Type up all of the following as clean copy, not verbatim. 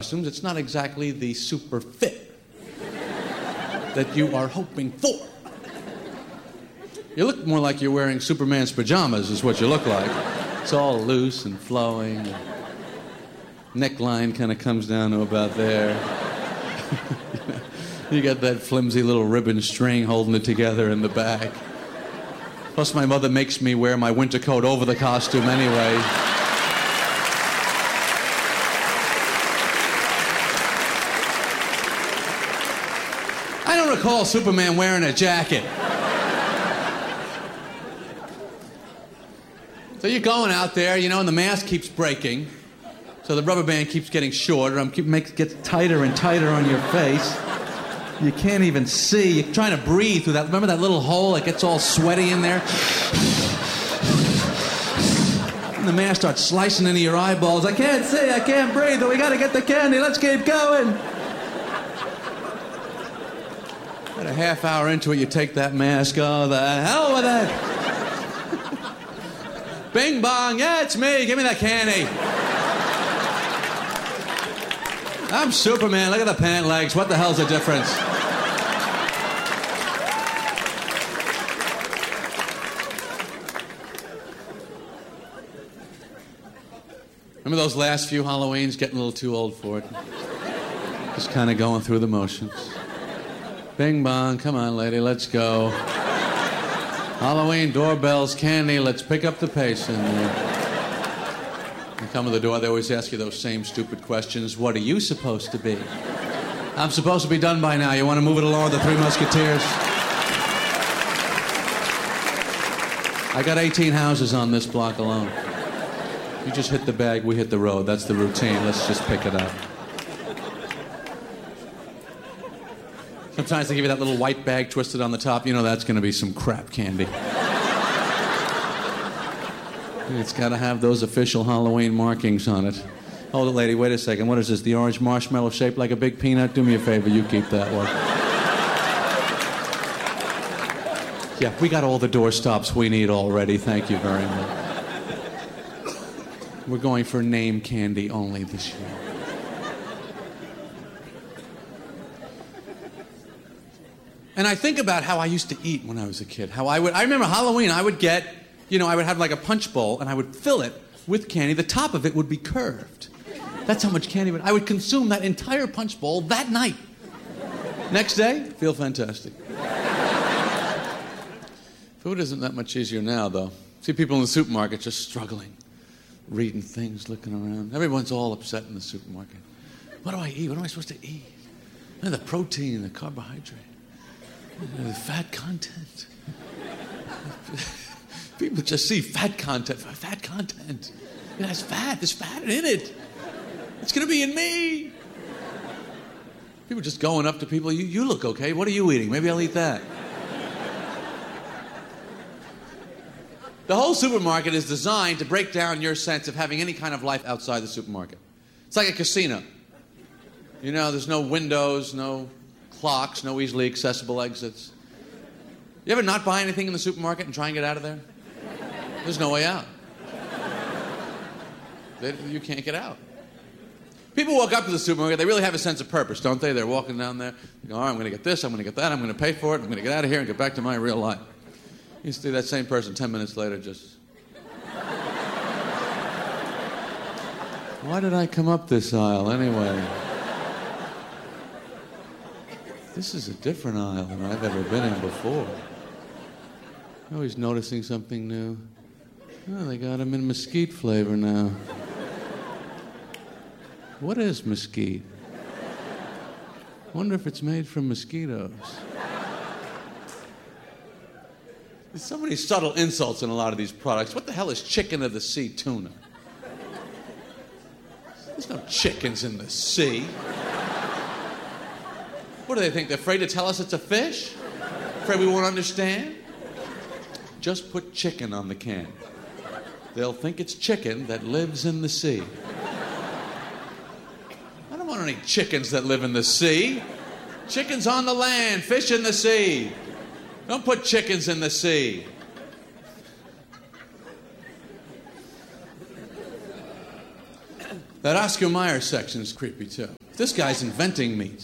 costumes, it's not exactly the super fit that you are hoping for. You look more like you're wearing Superman's pajamas is what you look like. It's all loose and flowing. Neckline kind of comes down to about there. You got that flimsy little ribbon string holding it together in the back. Plus, my mother makes me wear my winter coat over the costume anyway. I don't recall Superman wearing a jacket. So you're going out there, you know, and the mask keeps breaking. So the rubber band keeps getting shorter. Gets tighter and tighter on your face. You can't even see. You're trying to breathe through that. Remember that little hole? It gets all sweaty in there. And the mask starts slicing into your eyeballs. I can't see. I can't breathe. We got to get the candy. Let's keep going. About a half hour into it, you take that mask. Oh, the hell with it. Bing bong. Yeah, it's me. Give me that candy. I'm Superman. Look at the pant legs. What the hell's the difference? Remember those last few Halloweens? Getting a little too old for it. Just kind of going through the motions. Bing bong. Come on, lady. Let's go. Halloween, doorbells, candy. Let's pick up the pace in there. You come to the door, they always ask you those same stupid questions. What are you supposed to be? I'm supposed to be done by now. You want to move it along with the Three Musketeers? I got 18 houses on this block alone. You just hit the bag, we hit the road. That's the routine. Let's just pick it up. Sometimes they give you that little white bag twisted on the top. You know that's going to be some crap candy. It's got to have those official Halloween markings on it. Hold it, lady. Wait a second. What is this? The orange marshmallow shaped like a big peanut? Do me a favor. You keep that one. Yeah, we got all the door stops we need already. Thank you very much. We're going for name candy only this year. And I think about how I used to eat when I was a kid. I remember Halloween, I would get, I would have like a punch bowl and I would fill it with candy. The top of it would be curved. That's how much candy I would consume that entire punch bowl that night. Next day, feel fantastic. Food isn't that much easier now, though. See people in the supermarket just struggling, reading things, looking around. Everyone's all upset in the supermarket. What do I eat? What am I supposed to eat? The protein, the carbohydrate, the fat content. People just see fat content. Fat content. It has fat. There's fat in it. It's going to be in me. People just going up to people. You look okay. What are you eating? Maybe I'll eat that. The whole supermarket is designed to break down your sense of having any kind of life outside the supermarket. It's like a casino. There's no windows, no clocks, no easily accessible exits. You ever not buy anything in the supermarket and try and get out of there? There's no way out. You can't get out. People walk up to the supermarket, they really have a sense of purpose, don't they? They're walking down there, they go, all right, I'm going to get this, I'm going to get that, I'm going to pay for it, I'm going to get out of here and get back to my real life. You see that same person 10 minutes later just... Why did I come up this aisle anyway? This is a different aisle than I've ever been in before. Always noticing something new. Oh, they got them in mesquite flavor now. What is mesquite? Wonder if it's made from mosquitoes. There's so many subtle insults in a lot of these products. What the hell is chicken of the sea tuna? There's no chickens in the sea. What do they think? They're afraid to tell us it's a fish? Afraid we won't understand? Just put chicken on the can. They'll think it's chicken that lives in the sea. I don't want any chickens that live in the sea. Chickens on the land, fish in the sea. Don't put chickens in the sea. That Oscar Mayer section's creepy, too. This guy's inventing meat.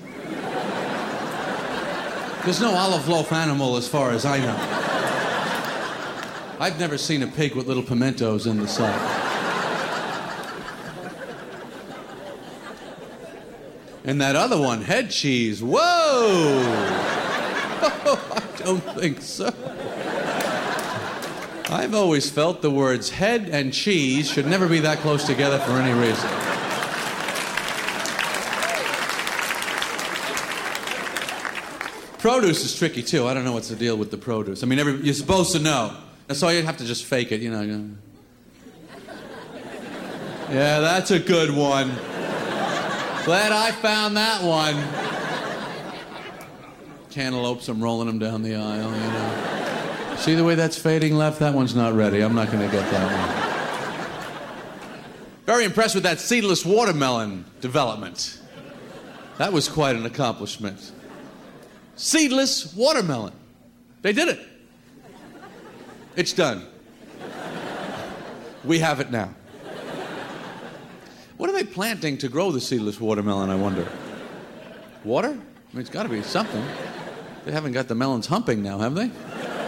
There's no olive loaf animal as far as I know. I've never seen a pig with little pimentos in the side. And that other one, head cheese. Whoa! Oh, I don't think so. I've always felt the words head and cheese should never be that close together for any reason. Produce is tricky, too. I don't know what's the deal with the produce. I mean, you're supposed to know. So you have to just fake it, you know. Yeah, that's a good one. Glad I found that one. Cantaloupes, I'm rolling them down the aisle, you know. See the way that's fading left? That one's not ready. I'm not going to get that one. Very impressed with that seedless watermelon development. That was quite an accomplishment. Seedless watermelon. They did it. It's done. We have it now. What are they planting to grow the seedless watermelon, I wonder? Water? I mean, it's got to be something. They haven't got the melons humping now, have they?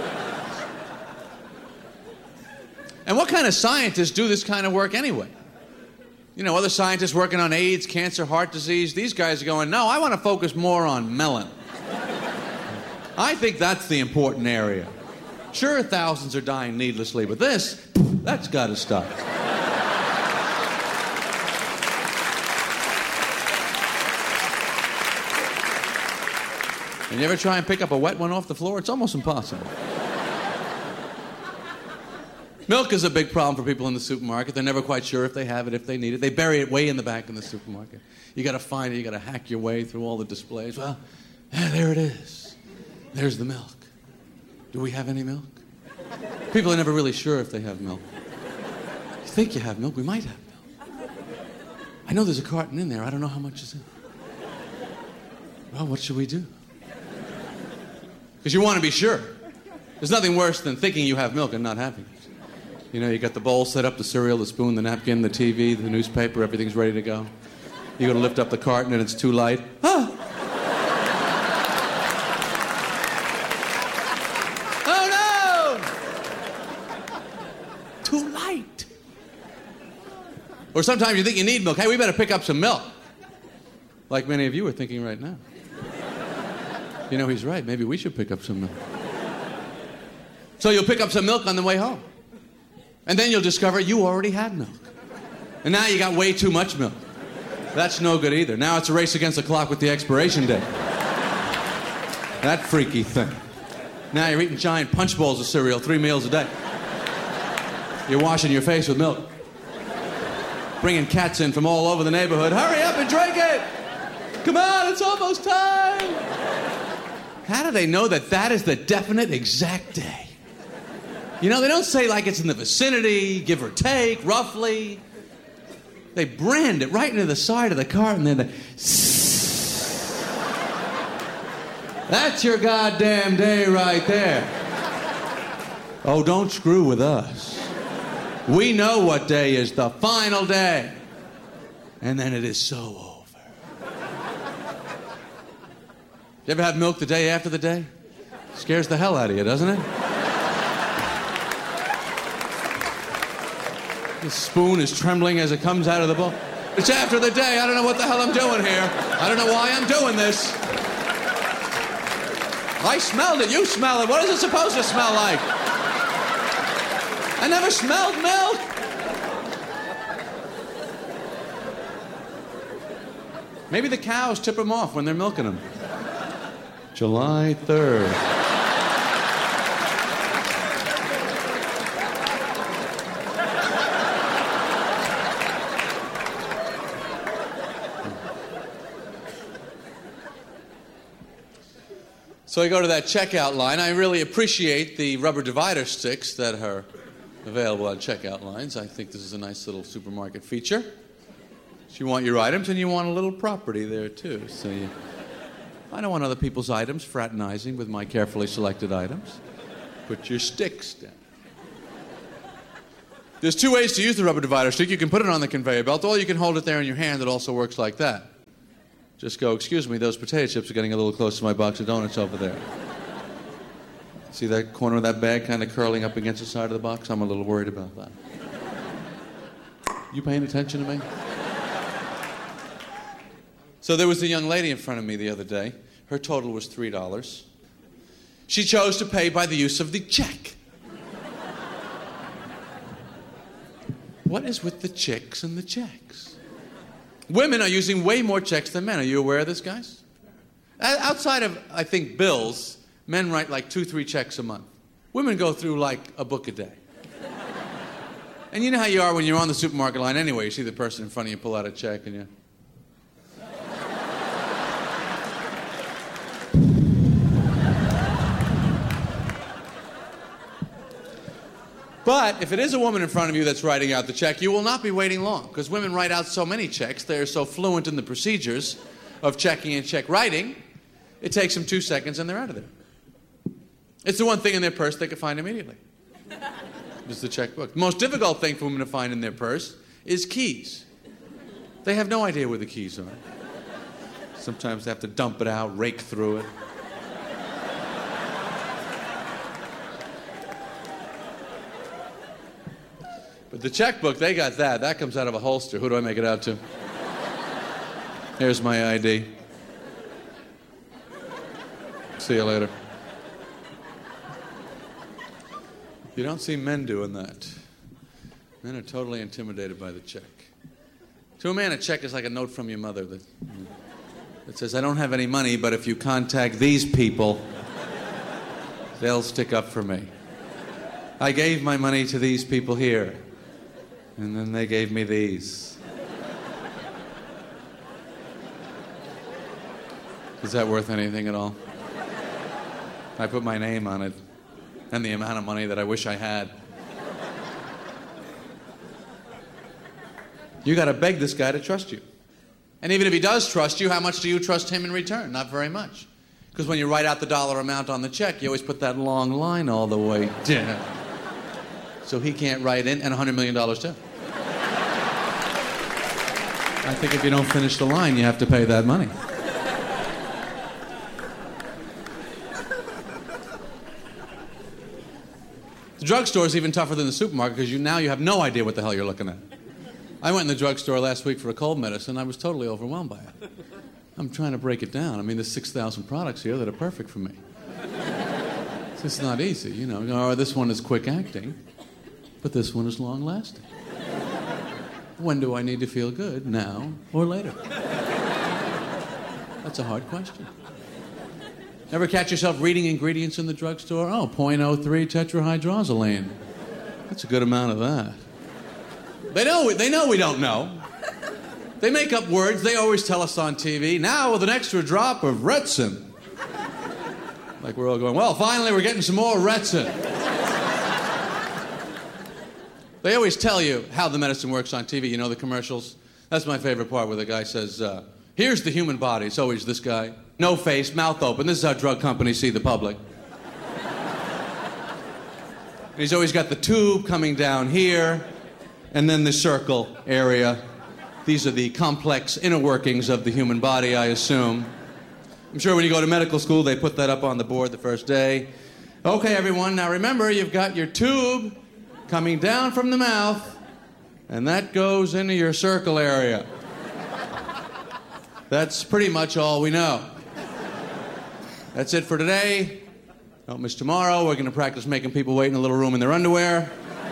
And what kind of scientists do this kind of work anyway? You know, other scientists working on AIDS, cancer, heart disease, these guys are going, no, I want to focus more on melon. I think that's the important area. Sure, thousands are dying needlessly, but that's got to stop. And you ever try and pick up a wet one off the floor? It's almost impossible. Milk is a big problem for people in the supermarket. They're never quite sure if they have it, if they need it. They bury it way in the back in the supermarket. You got to find it. You got to hack your way through all the displays. Well, there it is. There's the milk. Do we have any milk? People are never really sure if they have milk. You think you have milk? We might have milk. I know there's a carton in there. I don't know how much is in it. Well, what should we do? Because you want to be sure. There's nothing worse than thinking you have milk and not having it. You know, you got the bowl set up, the cereal, the spoon, the napkin, the TV, the newspaper, everything's ready to go. You go to lift up the carton and it's too light. Ah! Oh no! Too light. Or sometimes you think you need milk. Hey, we better pick up some milk. Like many of you are thinking right now. You know, he's right. Maybe we should pick up some milk. So you'll pick up some milk on the way home. And then you'll discover you already had milk. And now you got way too much milk. That's no good either. Now it's a race against the clock with the expiration date. That freaky thing. Now you're eating giant punch bowls of cereal 3 meals a day. You're washing your face with milk. Bringing cats in from all over the neighborhood. Hurry up and drink it! Come on, it's almost time! How do they know that that is the definite exact day? You know, they don't say like it's in the vicinity, give or take, roughly. They brand it right into the side of the cart and then they... That's your goddamn day right there. Oh, don't screw with us. We know what day is the final day. And then it is so over. You ever have milk the day after the day? Scares the hell out of you, doesn't it? The spoon is trembling as it comes out of the bowl. It's after the day. I don't know what the hell I'm doing here. I don't know why I'm doing this. I smelled it. You smell it. What is it supposed to smell like? I never smelled milk. Maybe the cows tip them off when they're milking them. July 3rd. So I go to that checkout line. I really appreciate the rubber divider sticks that are available on checkout lines. I think this is a nice little supermarket feature. So you want your items and you want a little property there too. So I don't want other people's items fraternizing with my carefully selected items. Put your sticks down. There's two ways to use the rubber divider stick. You can put it on the conveyor belt, or you can hold it there in your hand. It also works like that. Just go, excuse me, those potato chips are getting a little close to my box of donuts over there. See that corner of that bag kind of curling up against the side of the box? I'm a little worried about that. You paying attention to me? So there was a young lady in front of me the other day. Her total was $3. She chose to pay by the use of the check. What is with the chicks and the checks? Women are using way more checks than men. Are you aware of this, guys? Outside of, I think, bills, men write like 2-3 checks a month. Women go through like a book a day. And you know how you are when you're on the supermarket line anyway. You see the person in front of you pull out a check and you... But if it is a woman in front of you that's writing out the check, you will not be waiting long, because women write out so many checks, they're so fluent in the procedures of checking and check writing, it takes them 2 seconds and they're out of there. It's the one thing in their purse they can find immediately. It's the checkbook. The most difficult thing for women to find in their purse is keys. They have no idea where the keys are. Sometimes they have to dump it out, rake through it. But the checkbook, they got that. That comes out of a holster. Who do I make it out to? Here's my ID. See you later. You don't see men doing that. Men are totally intimidated by the check. To a man, a check is like a note from your mother that says, I don't have any money, but if you contact these people, they'll stick up for me. I gave my money to these people here. And then they gave me these. Is that worth anything at all? I put my name on it and the amount of money that I wish I had. You got to beg this guy to trust you. And even if he does trust you, how much do you trust him in return? Not very much. Because when you write out the dollar amount on the check, you always put that long line all the way down. So he can't write in, and $100 million too. I think if you don't finish the line, you have to pay that money. The drugstore is even tougher than the supermarket because now you have no idea what the hell you're looking at. I went in the drugstore last week for a cold medicine. I was totally overwhelmed by it. I'm trying to break it down. I mean, there's 6,000 products here that are perfect for me. It's just not easy, you know. Oh, this one is quick acting, but this one is long lasting. When do I need to feel good, now or later? That's a hard question. Ever catch yourself reading ingredients in the drugstore? Oh, 0.03 tetrahydrozoline. That's a good amount of that. They know we don't know. They make up words. They always tell us on TV, now with an extra drop of Retsin. Like we're all going, well, finally we're getting some more Retsin. They always tell you how the medicine works on TV. You know the commercials? That's my favorite part where the guy says, here's the human body. It's always this guy. No face, mouth open. This is how drug companies see the public. And he's always got the tube coming down here, and then the circle area. These are the complex inner workings of the human body, I assume. I'm sure when you go to medical school, they put that up on the board the first day. Okay, everyone, now remember, you've got your tube coming down from the mouth, and that goes into your circle area. That's pretty much all we know. That's it for today. Don't miss tomorrow. We're going to practice making people wait in a little room in their underwear.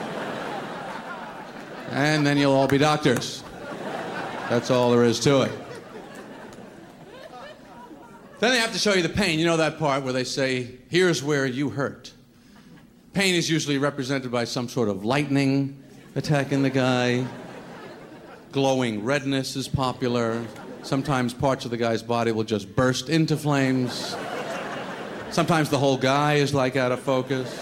And then you'll all be doctors. That's all there is to it. Then they have to show you the pain. You know that part where they say, here's where you hurt. Pain is usually represented by some sort of lightning attacking the guy. Glowing redness is popular. Sometimes parts of the guy's body will just burst into flames. Sometimes the whole guy is like out of focus.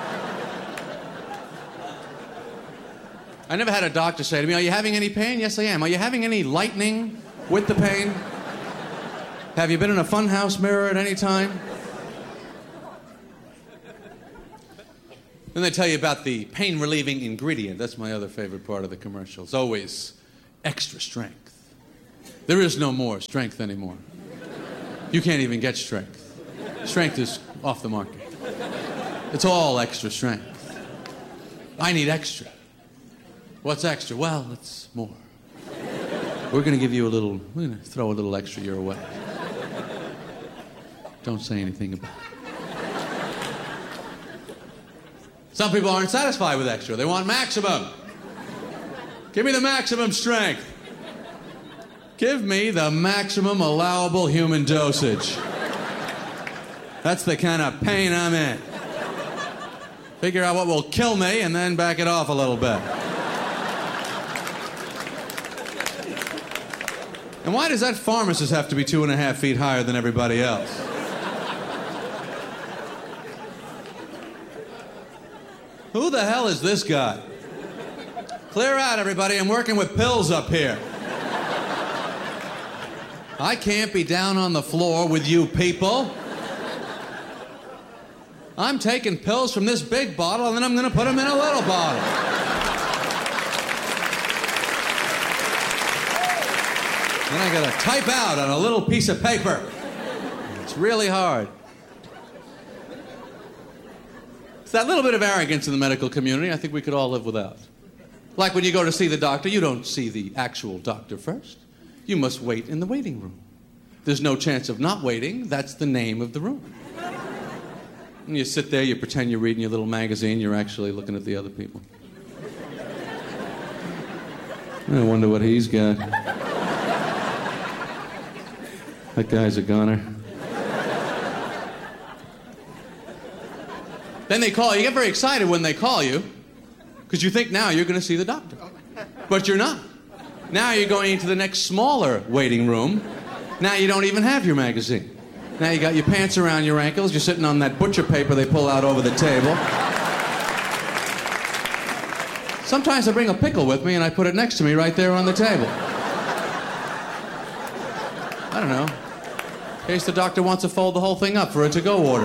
I never had a doctor say to me, are you having any pain? Yes, I am. Are you having any lightning with the pain? Have you been in a funhouse mirror at any time? Then they tell you about the pain-relieving ingredient. That's my other favorite part of the commercial. It's always extra strength. There is no more strength anymore. You can't even get strength. Strength is off the market. It's all extra strength. I need extra. What's extra? Well, it's more. We're going to throw a little extra your way. Don't say anything about it. Some people aren't satisfied with extra. They want maximum. Give me the maximum strength. Give me the maximum allowable human dosage. That's the kind of pain I'm in. Figure out what will kill me and then back it off a little bit. And why does that pharmacist have to be 2.5 feet higher than everybody else? Who the hell is this guy? Clear out, everybody. I'm working with pills up here. I can't be down on the floor with you people. I'm taking pills from this big bottle, and then I'm going to put them in a little bottle. Then I got to type out on a little piece of paper. It's really hard. It's that little bit of arrogance in the medical community I think we could all live without. Like when you go to see the doctor, you don't see the actual doctor first. You must wait in the waiting room. There's no chance of not waiting. That's the name of the room. And you sit there, you pretend you're reading your little magazine, you're actually looking at the other people. I wonder what he's got. That guy's a goner. Then they call you. You get very excited when they call you because you think now you're going to see the doctor. But you're not. Now you're going into the next smaller waiting room. Now you don't even have your magazine. Now you got your pants around your ankles. You're sitting on that butcher paper they pull out over the table. Sometimes I bring a pickle with me and I put it next to me right there on the table. I don't know. In case the doctor wants to fold the whole thing up for a to-go order.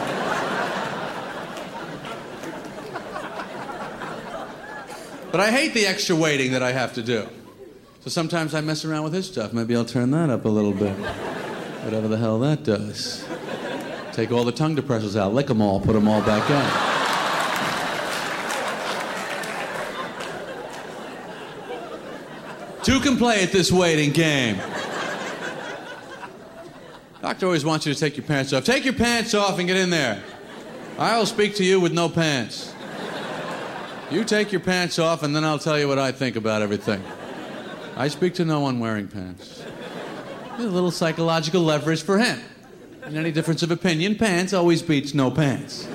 But I hate the extra waiting that I have to do. So sometimes I mess around with his stuff. Maybe I'll turn that up a little bit. Whatever the hell that does. Take all the tongue depressors out, lick them all, put them all back in. Two can play at this waiting game. Doctor always wants you to take your pants off. Take your pants off and get in there. I'll speak to you with no pants. You take your pants off and then I'll tell you what I think about everything. I speak to no one wearing pants. A little psychological leverage for him. In any difference of opinion, pants always beats no pants.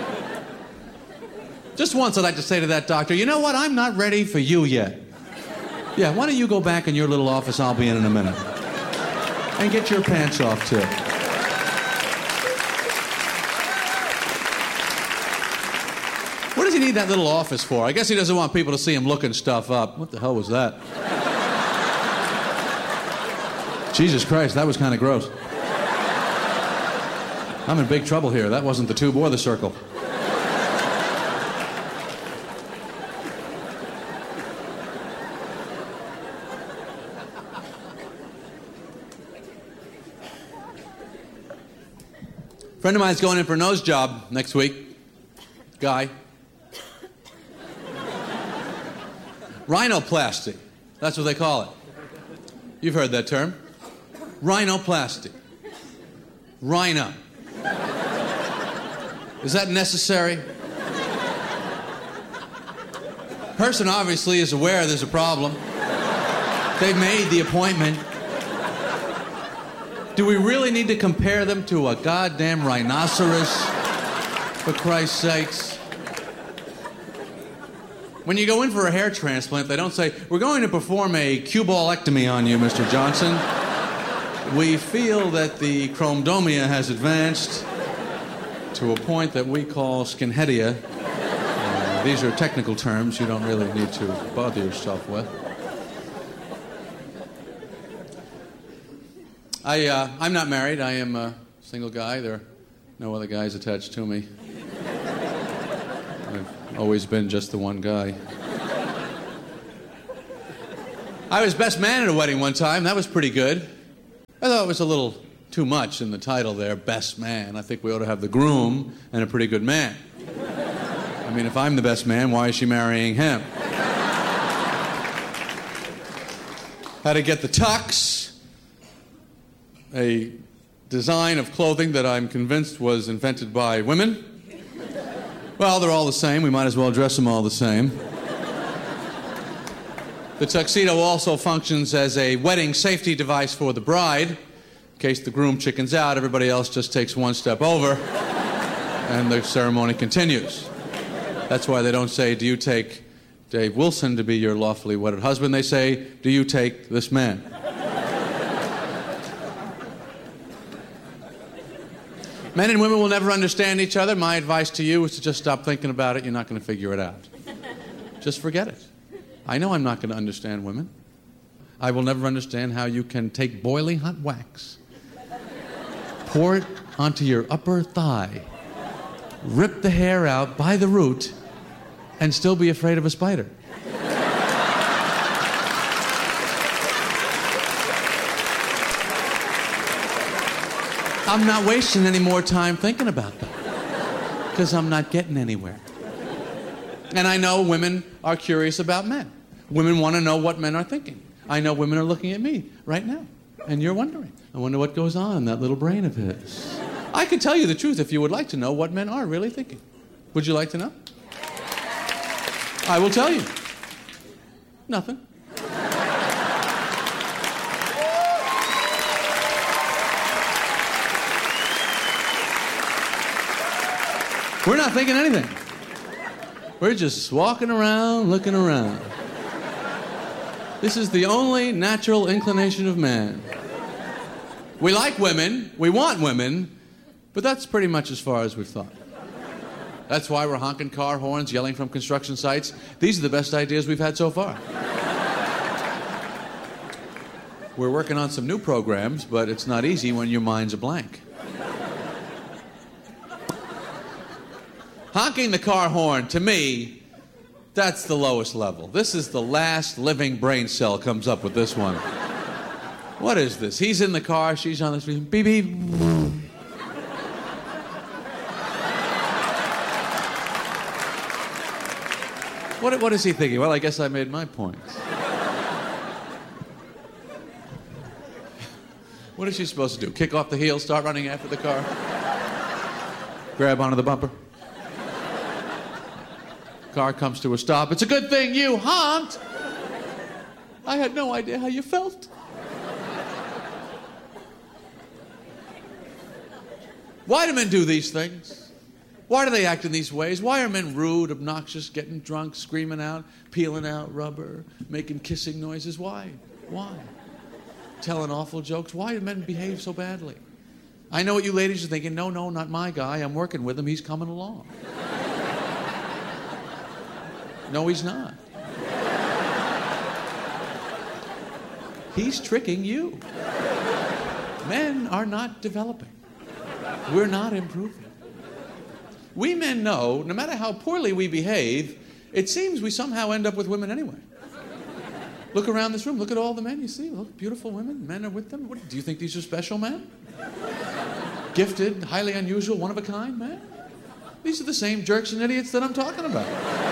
Just once I'd like to say to that doctor, you know what, I'm not ready for you yet. Yeah, why don't you go back in your little office, I'll be in a minute. And get your pants off too. What does he need that little office for? I guess he doesn't want people to see him looking stuff up. What the hell was that? Jesus Christ, that was kind of gross. I'm in big trouble here. That wasn't the tube or the circle. A friend of mine's going in for a nose job next week. Guy. Rhinoplasty. That's what they call it. You've heard that term. Rhinoplasty. Rhino. Is that necessary? Person obviously is aware there's a problem. They've made the appointment. Do we really need to compare them to a goddamn rhinoceros? For Christ's sakes. When you go in for a hair transplant, they don't say, we're going to perform a cuballectomy on you, Mr. Johnson. We feel that the chromodomia has advanced to a point that we call skinheadia. These are technical terms you don't really need to bother yourself with. I'm not married. I am a single guy. There are no other guys attached to me. I've always been just the one guy. I was best man at a wedding one time. That was pretty good. I thought it was a little too much in the title there, best man. I think we ought to have the groom and a pretty good man. I mean, if I'm the best man, why is she marrying him? How to get the tux, a design of clothing that I'm convinced was invented by women. Well, they're all the same. We might as well dress them all the same. The tuxedo also functions as a wedding safety device for the bride. In case the groom chickens out, everybody else just takes one step over, and the ceremony continues. That's why they don't say, do you take Dave Wilson to be your lawfully wedded husband? They say, do you take this man? Men and women will never understand each other. My advice to you is to just stop thinking about it. You're not going to figure it out. Just forget it. I know I'm not going to understand women. I will never understand how you can take boiling hot wax, pour it onto your upper thigh, rip the hair out by the root, and still be afraid of a spider. I'm not wasting any more time thinking about that because I'm not getting anywhere. And I know women are curious about men. Women want to know what men are thinking. I know women are looking at me right now, and you're wondering. I wonder what goes on in that little brain of his. I can tell you the truth if you would like to know what men are really thinking. Would you like to know? I will tell you. Nothing. We're not thinking anything. We're just walking around, looking around. This is the only natural inclination of man. We like women, we want women, but that's pretty much as far as we've thought. That's why we're honking car horns, yelling from construction sites. These are the best ideas we've had so far. We're working on some new programs, but it's not easy when your mind's a blank. Honking the car horn, to me, that's the lowest level. This is the last living brain cell comes up with this one. What is this? He's in the car, she's on the street. Beep, beep. What is he thinking? Well, I guess I made my point. What is she supposed to do? Kick off the heel, start running after the car? Grab onto the bumper? Car comes to a stop. It's a good thing you honked. I had no idea how you felt. Why do men do these things? Why do they act in these ways? Why are men rude, obnoxious, getting drunk, screaming out, peeling out rubber, making kissing noises? Why? Why? Telling awful jokes? Why do men behave so badly? I know what you ladies are thinking. No, not my guy. I'm working with him. He's coming along. No, he's not. He's tricking you. Men are not developing. We're not improving. We men know, no matter how poorly we behave, it seems we somehow end up with women anyway. Look around this room. Look at all the men you see. Look, beautiful women. Men are with them. Do you think these are special men? Gifted, highly unusual, one-of-a-kind men? These are the same jerks and idiots that I'm talking about.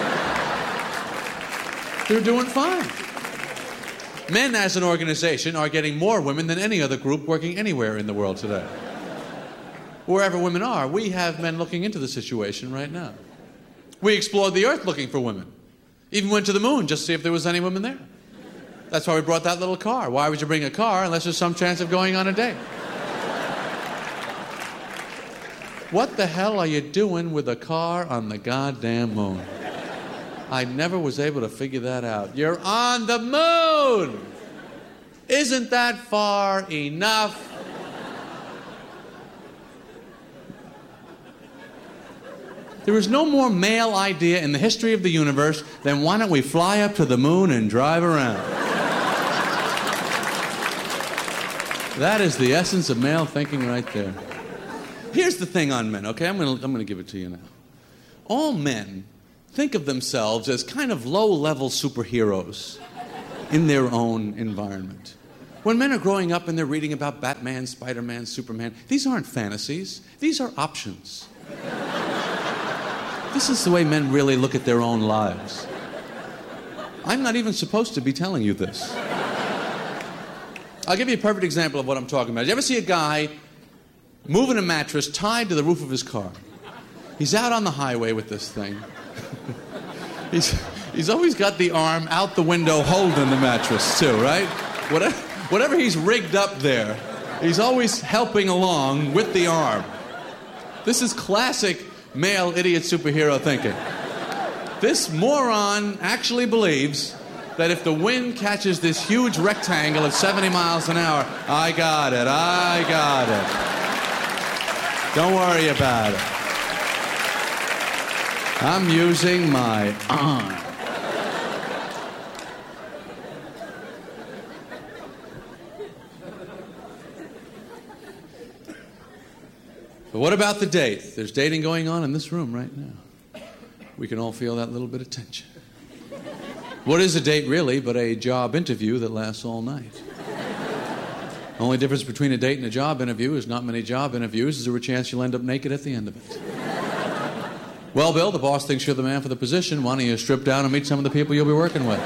They're doing fine. Men as an organization are getting more women than any other group working anywhere in the world today. Wherever women are, we have men looking into the situation right now. We explored the earth looking for women. Even went to the moon just to see if there was any women there. That's why we brought that little car. Why would you bring a car unless there's some chance of going on a date? What the hell are you doing with a car on the goddamn moon? I never was able to figure that out. You're on the moon! Isn't that far enough? There is no more male idea in the history of the universe than why don't we fly up to the moon and drive around? That is the essence of male thinking right there. Here's the thing on men, okay? I'm gonna give it to you now. All men think of themselves as kind of low-level superheroes in their own environment. When men are growing up and they're reading about Batman, Spider-Man, Superman, these aren't fantasies. These are options. This is the way men really look at their own lives. I'm not even supposed to be telling you this. I'll give you a perfect example of what I'm talking about. You ever see a guy moving a mattress tied to the roof of his car? He's out on the highway with this thing. He's always got the arm out the window holding the mattress, too, right? Whatever he's rigged up there, he's always helping along with the arm. This is classic male idiot superhero thinking. This moron actually believes that if the wind catches this huge rectangle at 70 miles an hour, I got it. Don't worry about it. I'm using my arm. But what about the date? There's dating going on in this room right now. We can all feel that little bit of tension. What is a date really but a job interview that lasts all night? The only difference between a date and a job interview is not many job interviews. Is there a chance you'll end up naked at the end of it? Well, Bill, the boss thinks you're the man for the position. Why don't you strip down and meet some of the people you'll be working with?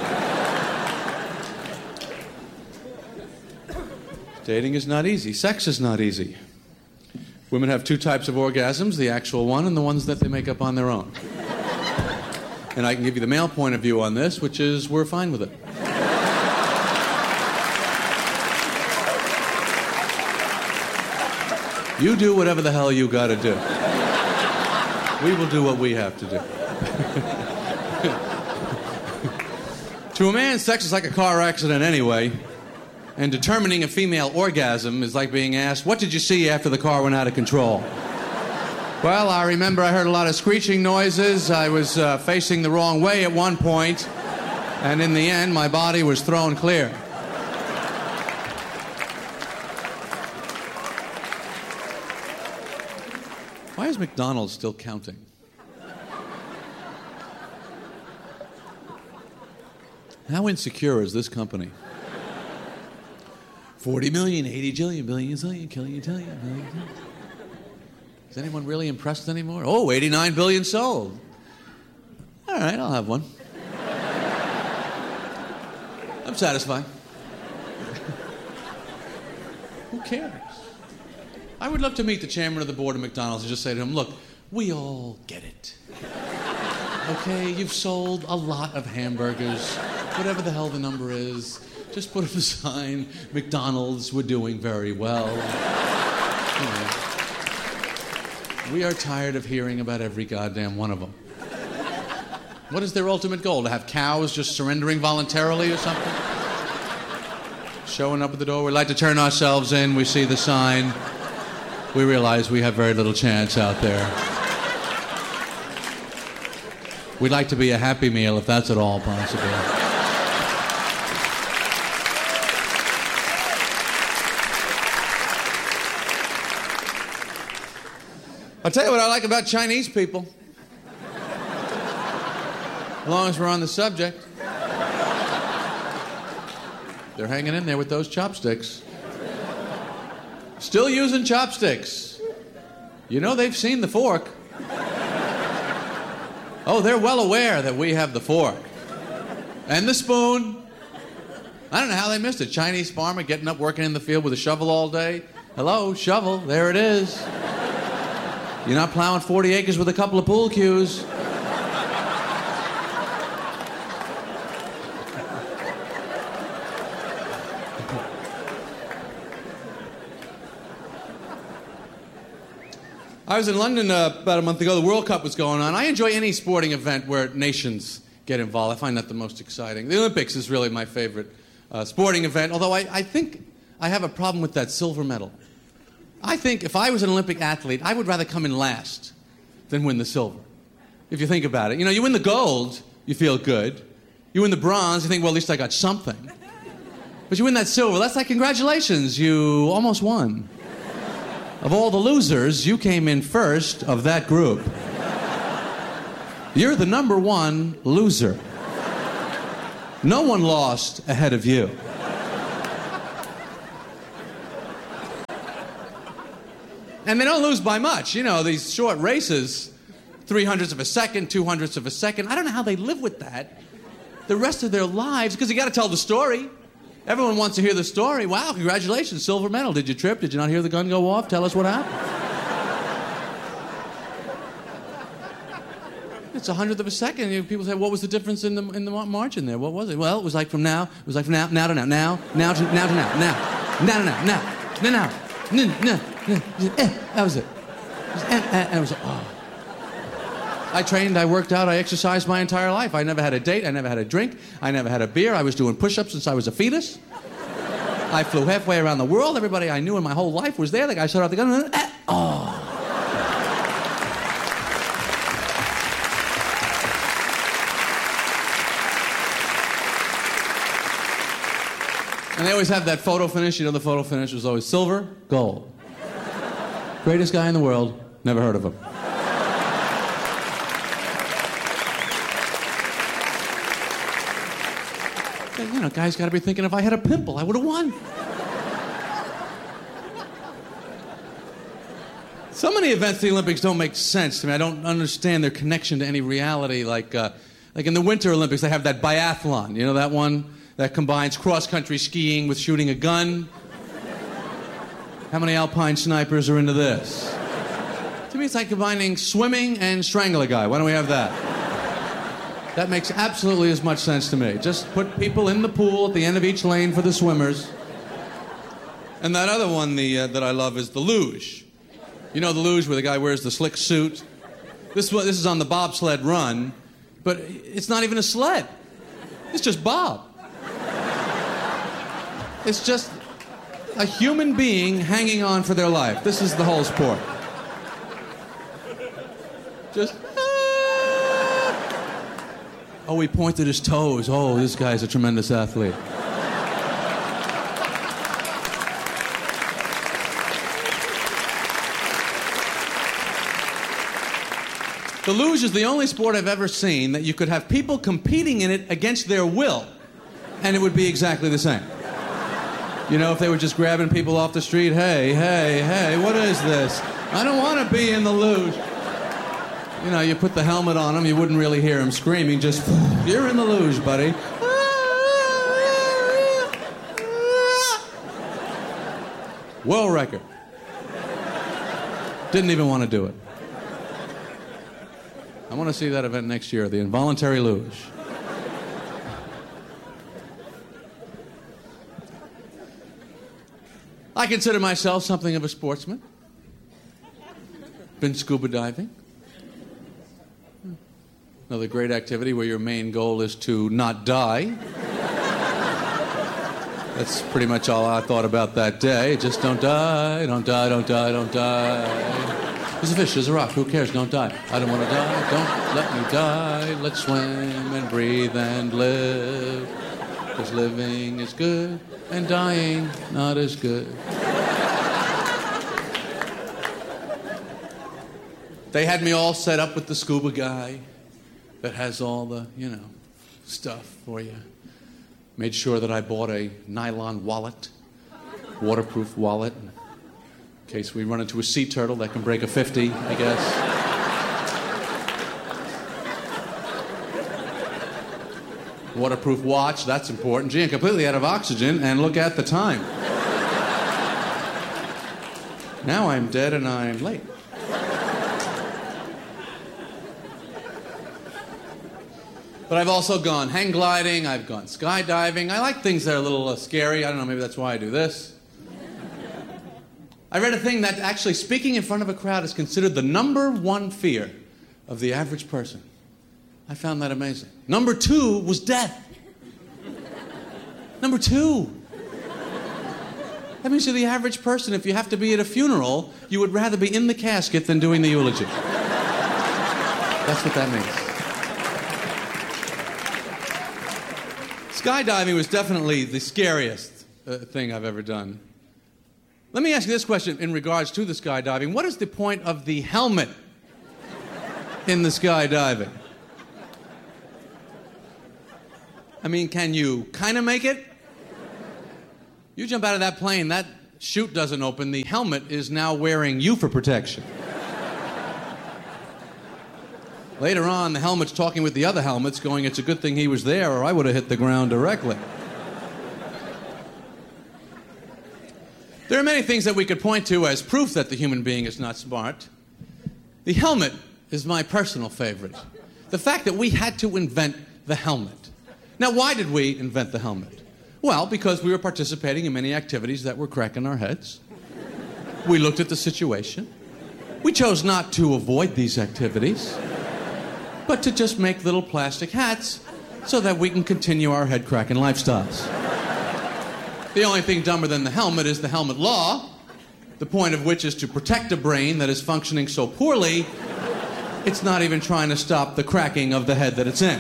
Dating is not easy. Sex is not easy. Women have two types of orgasms, the actual one and the ones that they make up on their own. And I can give you the male point of view on this, which is we're fine with it. You do whatever the hell you gotta do. We will do what we have to do. To a man, sex is like a car accident anyway. And determining a female orgasm is like being asked, what did you see after the car went out of control? Well, I remember I heard a lot of screeching noises. I was facing the wrong way at one point. And in the end, my body was thrown clear. Why is McDonald's still counting? How insecure is this company? 40 million, 80 jillion, billion, zillion, killion, tillion, billion. Is anyone really impressed anymore? Oh, 89 billion sold. All right, I'll have one. I'm satisfied. Who cares? I would love to meet the chairman of the board of McDonald's and just say to him, look, we all get it. Okay, you've sold a lot of hamburgers, whatever the hell the number is. Just put up a sign, McDonald's, we're doing very well. You know, we are tired of hearing about every goddamn one of them. What is their ultimate goal? To have cows just surrendering voluntarily or something? Showing up at the door, we'd like to turn ourselves in, we see the sign. We realize we have very little chance out there. We'd like to be a Happy Meal if that's at all possible. I'll tell you what I like about Chinese people. As long as we're on the subject. They're hanging in there with those chopsticks. Still using chopsticks. You know they've seen the fork. Oh, they're well aware that we have the fork. And the spoon. I don't know how they missed it. Chinese farmer getting up, working in the field with a shovel all day. Hello, shovel, there it is. You're not plowing 40 acres with a couple of pool cues. I was in London about a month ago. The World Cup was going on. I enjoy any sporting event where nations get involved. I find that the most exciting. The Olympics is really my favorite sporting event, although I think I have a problem with that silver medal. I think if I was an Olympic athlete, I would rather come in last than win the silver. If you think about it. You know, you win the gold, you feel good. You win the bronze, you think, well, at least I got something. But you win that silver, that's like, congratulations, you almost won. Of all the losers, you came in first of that group. You're the number one loser. No one lost ahead of you. And they don't lose by much. You know, these short races, 300ths of a second, 200ths of a second. I don't know how they live with that the rest of their lives, because you got to tell the story. Everyone wants to hear the story. Wow, congratulations, silver medal. Did you trip? Did you not hear the gun go off? Tell us what happened. It's 100th of a second. People say, what was the difference in the margin there? What was it? Well, it was like from now to now, now to now, now to now, now to now. That was it. And it was, oh. I trained, I worked out, I exercised my entire life. I never had a date, I never had a drink, I never had a beer. I was doing push-ups since I was a fetus. I flew halfway around the world. Everybody I knew in my whole life was there. The guy shot out the gun, and oh. And they always have that photo finish. You know, the photo finish was always silver, gold. Greatest guy in the world, never heard of him. You know, guys got to be thinking, if I had a pimple, I would have won. So many events at the Olympics don't make sense to me. I don't understand their connection to any reality. Like in the Winter Olympics, they have that biathlon. You know that one that combines cross-country skiing with shooting a gun? How many alpine snipers are into this? To me, it's like combining swimming and strangle a guy. Why don't we have that? That makes absolutely as much sense to me. Just put people in the pool at the end of each lane for the swimmers. And that other one that I love is the luge. You know the luge where the guy wears the slick suit? This is on the bobsled run, but it's not even a sled. It's just Bob. It's just a human being hanging on for their life. This is the whole sport. Just... Oh, he pointed his toes. Oh, this guy's a tremendous athlete. The luge is the only sport I've ever seen that you could have people competing in it against their will, and it would be exactly the same. You know, if they were just grabbing people off the street, hey, what is this? I don't want to be in the luge. You know, you put the helmet on him, you wouldn't really hear him screaming, just, you're in the luge, buddy. World record. Didn't even want to do it. I want to see that event next year, the involuntary luge. I consider myself something of a sportsman. Been scuba diving. Another great activity where your main goal is to not die. That's pretty much all I thought about that day. Just don't die, don't die, don't die, don't die. There's a fish, there's a rock, who cares? Don't die. I don't want to die, don't let me die. Let's swim and breathe and live. Because living is good and dying not as good. They had me all set up with the scuba guy that has all the, stuff for you. Made sure that I bought a nylon wallet, waterproof wallet, in case we run into a sea turtle that can break a 50, I guess. Waterproof watch, that's important. Gee, I'm completely out of oxygen, and look at the time. Now I'm dead and I'm late. But I've also gone hang gliding, I've gone skydiving. I like things that are a little scary. I don't know, maybe that's why I do this. I read a thing that actually speaking in front of a crowd is considered the number one fear of the average person. I found that amazing. Number 2 was death. Number 2. That means you're the average person. If you have to be at a funeral, you would rather be in the casket than doing the eulogy. That's what that means. Skydiving was definitely the scariest thing I've ever done. Let me ask you this question in regards to the skydiving. What is the point of the helmet in the skydiving? I mean, can you kind of make it? You jump out of that plane, that chute doesn't open, the helmet is now wearing you for protection. Later on, the helmet's talking with the other helmets, going, it's a good thing he was there, or I would have hit the ground directly. There are many things that we could point to as proof that the human being is not smart. The helmet is my personal favorite. The fact that we had to invent the helmet. Now, why did we invent the helmet? Well, because we were participating in many activities that were cracking our heads. We looked at the situation. We chose not to avoid these activities, but to just make little plastic hats so that we can continue our head-cracking lifestyles. The only thing dumber than the helmet is the helmet law, the point of which is to protect a brain that is functioning so poorly, it's not even trying to stop the cracking of the head that it's in.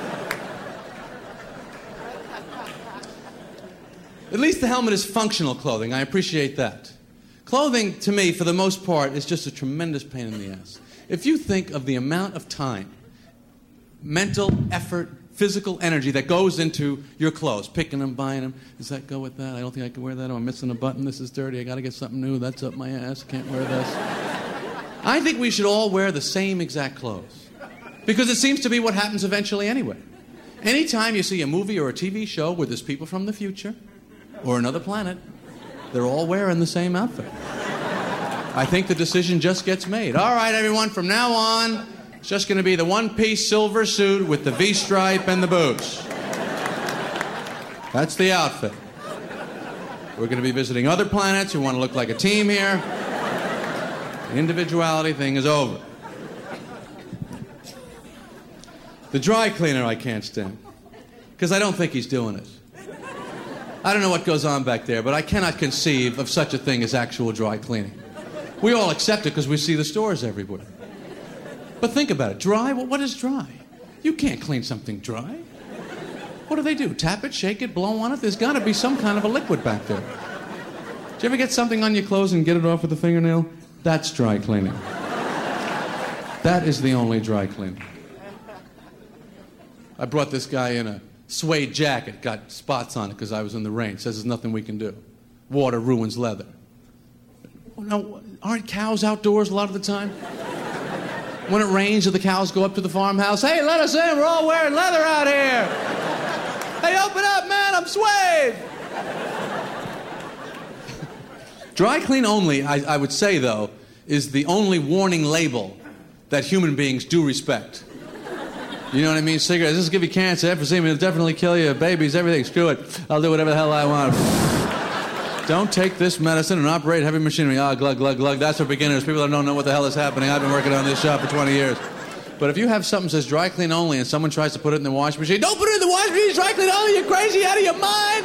At least the helmet is functional clothing. I appreciate that. Clothing, to me, for the most part, is just a tremendous pain in the ass. If you think of the amount of time, mental effort, physical energy that goes into your clothes, picking them, buying them. Does that go with that? I don't think I can wear that. Oh, I'm missing a button. This is dirty. I got to get something new. That's up my ass. Can't wear this. I think we should all wear the same exact clothes because it seems to be what happens eventually anyway. Anytime you see a movie or a TV show where there's people from the future or another planet, they're all wearing the same outfit. I think the decision just gets made. All right, everyone, from now on, it's just going to be the one-piece silver suit with the V-stripe and the boots. That's the outfit. We're going to be visiting other planets who want to look like a team here. The individuality thing is over. The dry cleaner I can't stand, because I don't think he's doing it. I don't know what goes on back there, but I cannot conceive of such a thing as actual dry cleaning. We all accept it because we see the stores everywhere. But think about it. Dry? Well, what is dry? You can't clean something dry. What do they do? Tap it, shake it, blow on it? There's got to be some kind of a liquid back there. Did you ever get something on your clothes and get it off with a fingernail? That's dry cleaning. That is the only dry cleaning. I brought this guy in a suede jacket, got spots on it because I was in the rain. Says there's nothing we can do. Water ruins leather. Now, aren't cows outdoors a lot of the time? When it rains, do the cows go up to the farmhouse? Hey, let us in. We're all wearing leather out here. Hey, open up, man. I'm suede. Dry clean only, I would say, though, is the only warning label that human beings do respect. You know what I mean? Cigarettes, this will give you cancer, emphysema, it'll definitely kill you, babies, everything. Screw it. I'll do whatever the hell I want. Don't take this medicine and operate heavy machinery. Glug, glug, glug. That's for beginners. People that don't know what the hell is happening. I've been working on this shop for 20 years. But if you have something that says dry clean only and someone tries to put it in the washing machine, don't put it in the washing machine, dry clean only. You're crazy, out of your mind.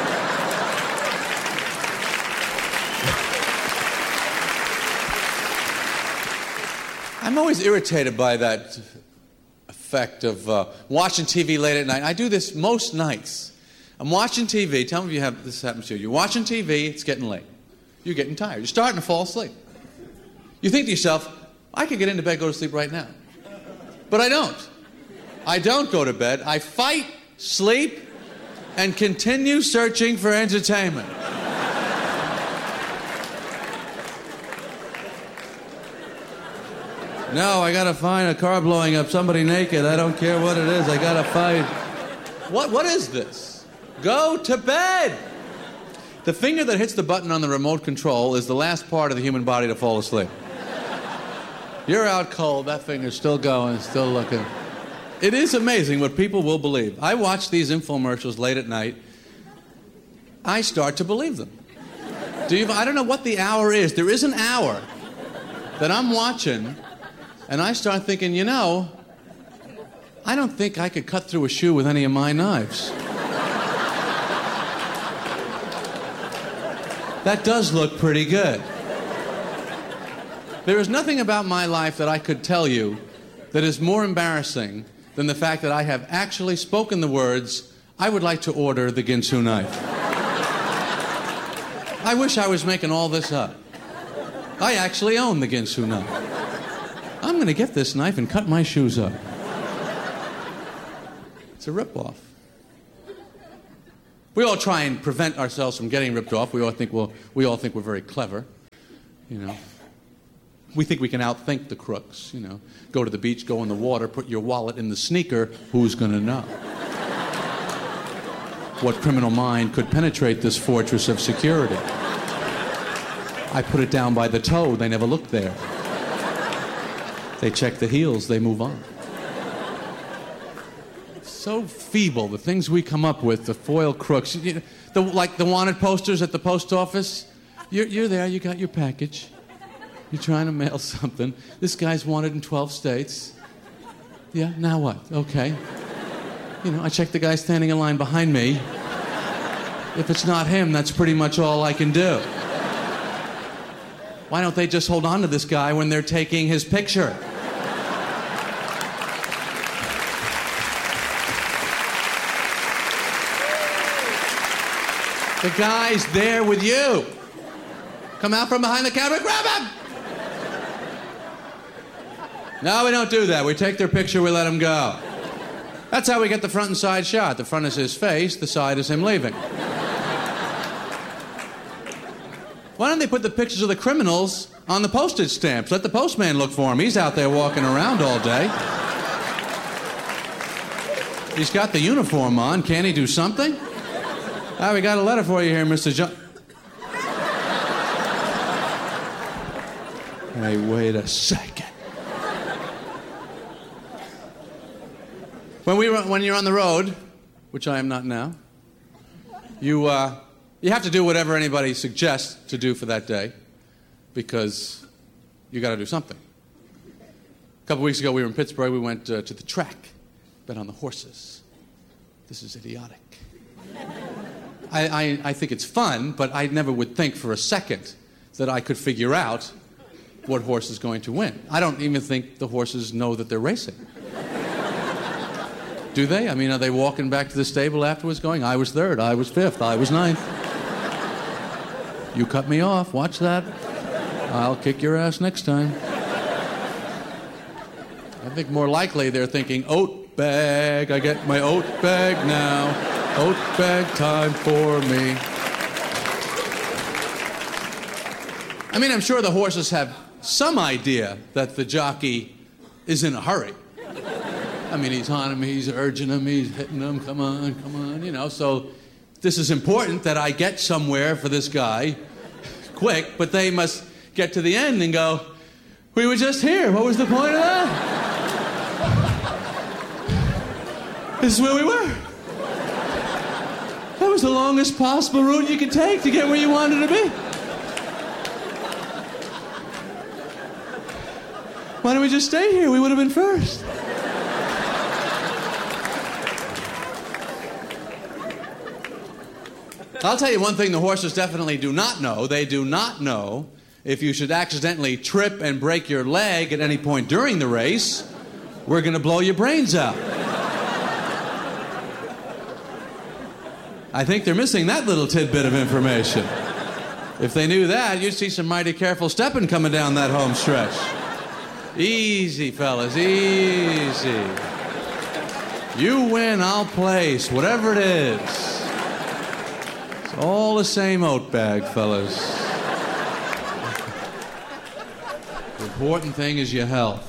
I'm always irritated by that effect of watching TV late at night. I do this most nights. I'm watching TV. Tell me if you have this happens to you. You're watching TV. It's getting late. You're getting tired. You're starting to fall asleep. You think to yourself, I could get into bed, go to sleep right now. But I don't. I don't go to bed. I fight, sleep, and continue searching for entertainment. No, I gotta find a car blowing up, somebody naked. I don't care what it is. I gotta fight. What is this? Go to bed! The finger that hits the button on the remote control is the last part of the human body to fall asleep. You're out cold, that finger's still going, still looking. It is amazing what people will believe. I watch these infomercials late at night. I start to believe them. I don't know what the hour is. There is an hour that I'm watching, and I start thinking, you know, I don't think I could cut through a shoe with any of my knives. That does look pretty good. There is nothing about my life that I could tell you that is more embarrassing than the fact that I have actually spoken the words, I would like to order the Ginsu knife. I wish I was making all this up. I actually own the Ginsu knife. I'm going to get this knife and cut my shoes up. It's a ripoff. We all try and prevent ourselves from getting ripped off. We all think we're very clever, you know. We think we can outthink the crooks, you know. Go to the beach, go in the water, put your wallet in the sneaker. Who's going to know? What criminal mind could penetrate this fortress of security? I put it down by the toe. They never looked there. They check the heels. They move on. So feeble, the things we come up with, the foil crooks. Like the wanted posters at the post office. You're there. You got your package. You're trying to mail something. This guy's wanted in 12 states. Yeah, now what? Okay. You know, I check the guy standing in line behind me. If it's not him, that's pretty much all I can do. Why don't they just hold on to this guy when they're taking his picture? The guy's there with you. Come out from behind the counter, grab him! No, we don't do that. We take their picture, we let him go. That's how we get the front and side shot. The front is his face, the side is him leaving. Why don't they put the pictures of the criminals on the postage stamps? Let the postman look for him. He's out there walking around all day. He's got the uniform on. Can't he do something? Ah, we got a letter for you here, Mr. John. Hey, wait a second. When you're on the road, which I am not now, you have to do whatever anybody suggests to do for that day, because you got to do something. A couple weeks ago, we were in Pittsburgh. We went to the track, bet on the horses. This is idiotic. I think it's fun, but I never would think for a second that I could figure out what horse is going to win. I don't even think the horses know that they're racing. Do they? I mean, are they walking back to the stable afterwards going, I was third, I was fifth, I was ninth. You cut me off, watch that. I'll kick your ass next time. I think more likely they're thinking, oat bag, I get my oat bag now. Oat bag time for me. I mean, I'm sure the horses have some idea that the jockey is in a hurry. I mean, he's on him, he's urging him, he's hitting him, come on, you know. So this is important that I get somewhere for this guy quick, but they must get to the end and go, we were just here, what was the point of that? This is where we were. That was the longest possible route you could take to get where you wanted to be. Why don't we just stay here? We would have been first. I'll tell you one thing the horses definitely do not know. They do not know if you should accidentally trip and break your leg at any point during the race, we're going to blow your brains out. I think they're missing that little tidbit of information. If they knew that, you'd see some mighty careful stepping coming down that home stretch. Easy, fellas, easy. You win, I'll place, whatever it is. It's all the same oat bag, fellas. The important thing is your health.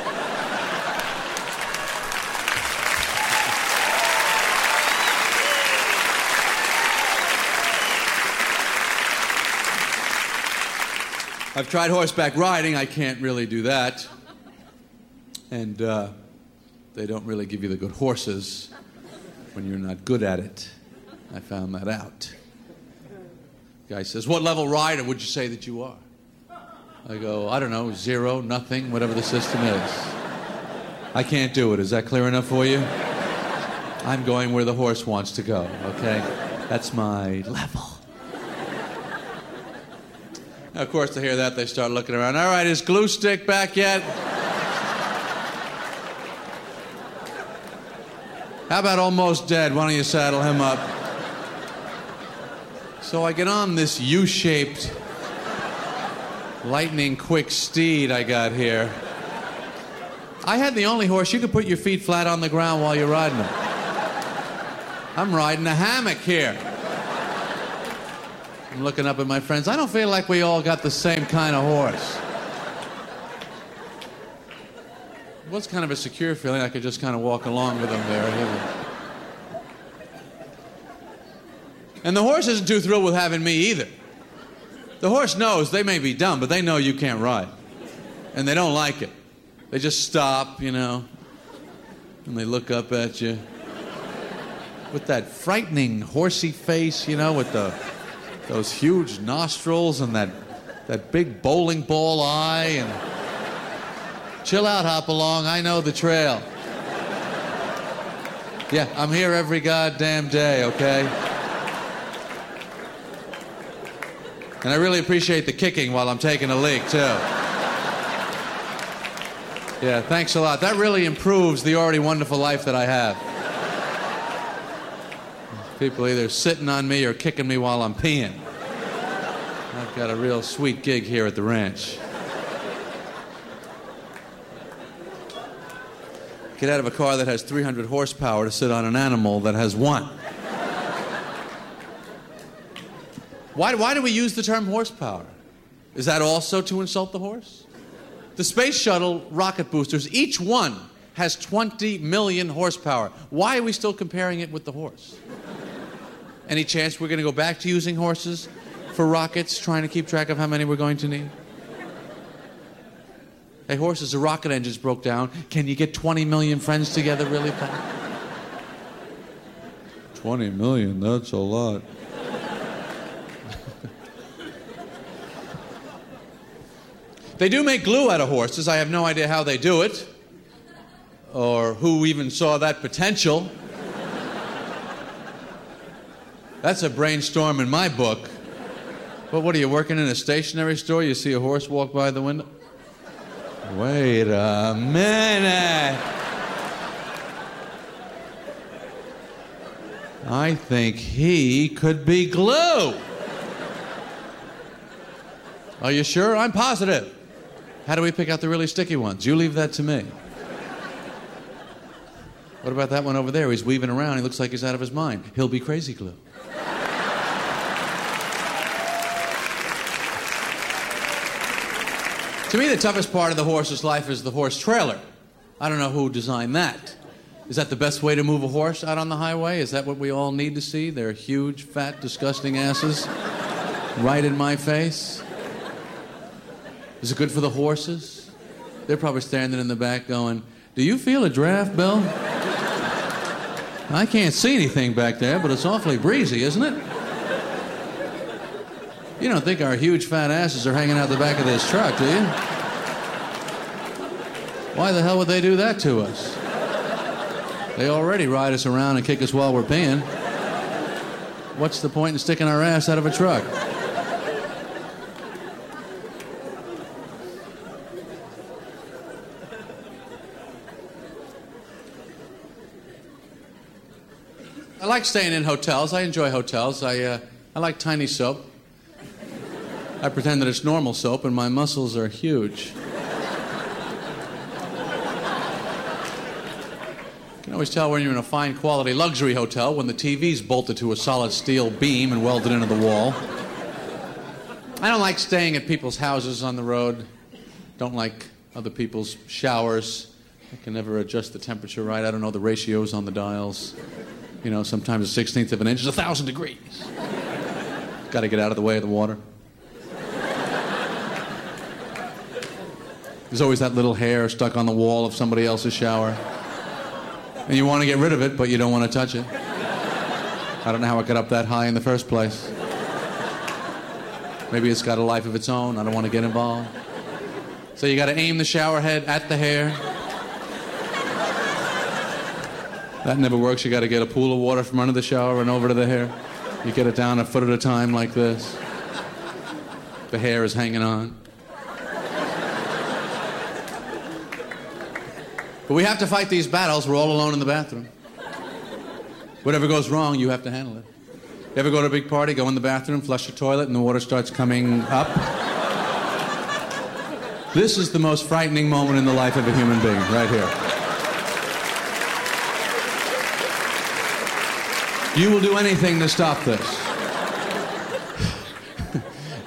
I've tried horseback riding. I can't really do that. And they don't really give you the good horses when you're not good at it. I found that out. The guy says, what level rider would you say that you are? I go, I don't know, 0, nothing, whatever the system is. I can't do it. Is that clear enough for you? I'm going where the horse wants to go, okay? That's my level. Now, of course, to hear that, they start looking around. All right, is Glue Stick back yet? How about Almost Dead? Why don't you saddle him up? So I get on this U-shaped, lightning-quick steed I got here. I had the only horse you could put your feet flat on the ground while you're riding him. I'm riding a hammock here. I'm looking up at my friends. I don't feel like we all got the same kind of horse. It was kind of a secure feeling. I could just kind of walk along with them there. And the horse isn't too thrilled with having me either. The horse knows they may be dumb, but they know you can't ride. And they don't like it. They just stop, you know, and they look up at you with that frightening horsey face, you know, with those huge nostrils and that big bowling ball eye. And chill out, Hopalong, I know the trail. Yeah, I'm here every goddamn day, okay? And I really appreciate the kicking while I'm taking a leak, too. Yeah, thanks a lot. That really improves the already wonderful life that I have. People either sitting on me or kicking me while I'm peeing. I've got a real sweet gig here at the ranch. Get out of a car that has 300 horsepower to sit on an animal that has 1. Why do we use the term horsepower? Is that also to insult the horse? The space shuttle rocket boosters, each one has 20 million horsepower. Why are we still comparing it with the horse? Any chance we're going to go back to using horses for rockets, trying to keep track of how many we're going to need? Hey, horses, the rocket engines broke down. Can you get 20 million friends together really fast? 20 million, that's a lot. They do make glue out of horses. I have no idea how they do it, or who even saw that potential. That's a brainstorm in my book. But what are you, working in a stationery store? You see a horse walk by the window? Wait a minute. I think he could be glue. Are you sure? I'm positive. How do we pick out the really sticky ones? You leave that to me. What about that one over there? He's weaving around. He looks like he's out of his mind. He'll be crazy glue. To me, the toughest part of the horse's life is the horse trailer. I don't know who designed that. Is that the best way to move a horse out on the highway? Is that what we all need to see? Their huge, fat, disgusting asses right in my face? Is it good for the horses? They're probably standing in the back going, "Do you feel a draft, Bill? I can't see anything back there, but it's awfully breezy, isn't it?" You don't think our huge fat asses are hanging out the back of this truck, do you? Why the hell would they do that to us? They already ride us around and kick us while we're peeing. What's the point in sticking our ass out of a truck? I like staying in hotels. I enjoy hotels. I like tiny soap. I pretend that it's normal soap, and my muscles are huge. You can always tell when you're in a fine quality luxury hotel when the TV's bolted to a solid steel beam and welded into the wall. I don't like staying at people's houses on the road. Don't like other people's showers. I can never adjust the temperature right. I don't know the ratios on the dials. You know, sometimes a 16th of an inch is 1,000 degrees. Got to get out of the way of the water. There's always that little hair stuck on the wall of somebody else's shower. And you want to get rid of it, but you don't want to touch it. I don't know how it got up that high in the first place. Maybe it's got a life of its own. I don't want to get involved. So you got to aim the shower head at the hair. That never works. You got to get a pool of water from under the shower and over to the hair. You get it down a foot at a time like this. The hair is hanging on. But we have to fight these battles. We're all alone in the bathroom. Whatever goes wrong, you have to handle it. You ever go to a big party, go in the bathroom, flush the toilet, and the water starts coming up? This is the most frightening moment in the life of a human being, right here. You will do anything to stop this.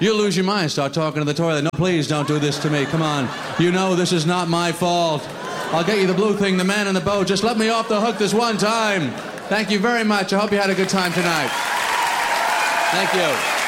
You'll lose your mind, start talking to the toilet. No, please don't do this to me. Come on. You know this is not my fault. I'll get you the blue thing, the man in the boat. Just let me off the hook this one time. Thank you very much. I hope you had a good time tonight. Thank you.